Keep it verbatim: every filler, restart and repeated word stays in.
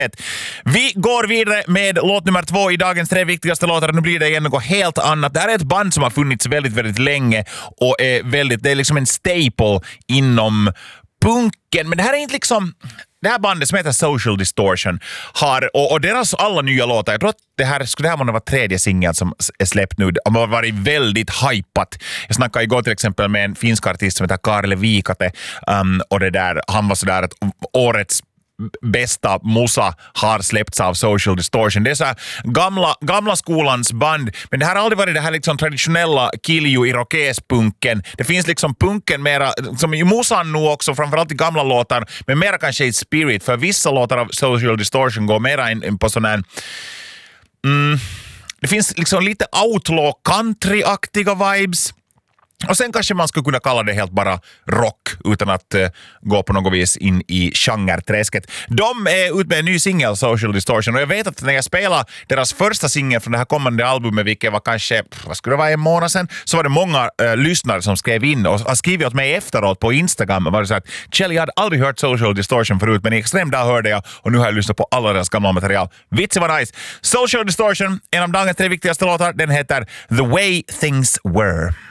ett. Vi går vidare med låt nummer två i dagens tre viktigaste låtar. Nu blir det igen något helt annat. Det här är ett band som har funnits väldigt, väldigt länge och är väldigt, det är liksom en staple inom punken. Men det här är inte liksom... Det här bandet som heter Social Distortion har, och, och deras alla nya låtar, jag tror att det här skulle det här måste vara tredje singeln som är släppt nu, och har varit väldigt hypat. Jag snackade igår till exempel med en finsk artist som heter Karle Viikate, um, och det där, han var sådär att årets bästa musa har släppts av Social Distortion. Det är så här gamla, gamla skolans band, men det här har aldrig varit det här liksom traditionella Kilju irokespunken. Det finns liksom punken mera, som i musan nu också, framförallt i gamla låtar, men mera kanske i spirit, för vissa låtar av Social Distortion går mera in, in på sån här mm, det finns liksom lite outlaw country-aktiga vibes. Och sen kanske man skulle kunna kalla det helt bara rock utan att uh, gå på något vis in i genreträsket. De är ut med en ny singel, Social Distortion, och jag vet att när jag spelade deras första singel från det här kommande albumet, vilket var kanske, vad skulle det vara, en månad sedan, så var det många uh, lyssnare som skrev in och har skrivit åt mig efteråt på Instagram och var det så att Kjell, jag hade aldrig hört Social Distortion förut, men i extrem dag hörde jag och nu har jag lyssnat på alla deras gamla material. Vitsi var nice. Social Distortion, en av dagens tre viktigaste låtar, den heter The Way Things Were.